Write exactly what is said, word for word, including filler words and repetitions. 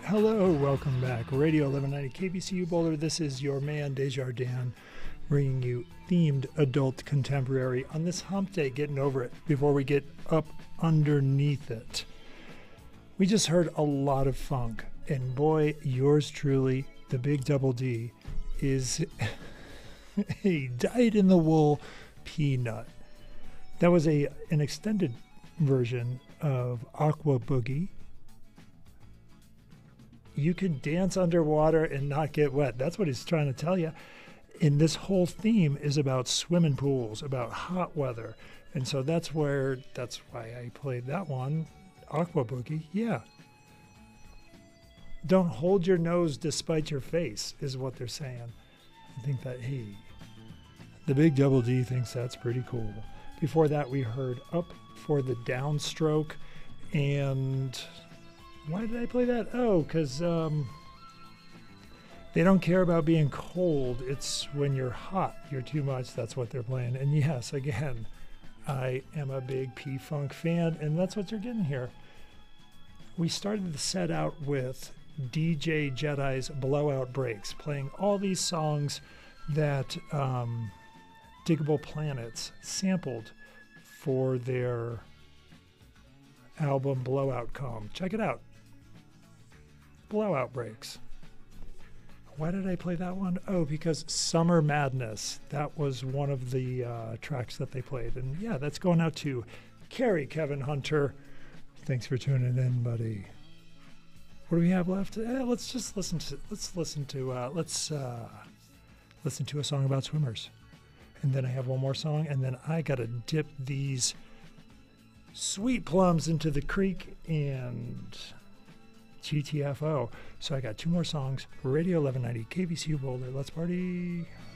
Hello, welcome back. Radio eleven ninety K B C U Boulder. This is your man, Desjardins, bringing you themed adult contemporary on this hump day, getting over it before we get up underneath it. We just heard a lot of funk, and boy, yours truly, the Big Double D, is a dyed-in-the-wool peanut. That was a an extended version of Aqua Boogie. You can dance underwater and not get wet. That's what he's trying to tell you. And this whole theme is about swimming pools, about hot weather. And so that's where, that's why I played that one, Aqua Boogie. Yeah. Don't hold your nose despite your face is what they're saying. I think that, hey, the Big Double D thinks that's pretty cool. Before that, we heard Up for the Downstroke. And why did I play that? Oh, because um, they don't care about being cold. It's when you're hot, you're too much. That's what they're playing. And yes, again, I am a big P-Funk fan, and that's what you're getting here. We started the set out with D J Jedi's Blowout Breaks, playing all these songs that um, Diggable Planets sampled for their album Blowout Com. Check it out. Blowout Breaks. Why did I play that one? Oh, because Summer Madness. That was one of the uh, tracks that they played. And yeah, that's going out to Carrie Kevin Hunter. Thanks for tuning in, buddy. What do we have left? Eh, let's just listen to let's listen to uh, let's uh, listen to a song about swimmers. And then I have one more song, and then I gotta dip these sweet plums into the creek and G T F O. So I got two more songs. Radio eleven ninety K B C U Boulder. Let's party.